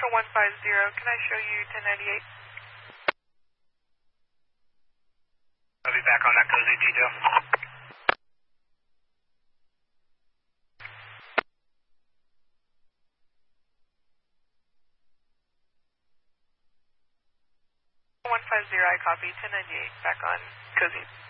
150, can I show you 1098? I'll be back on that cozy detail. 150, I copy, 1098, back on cozy.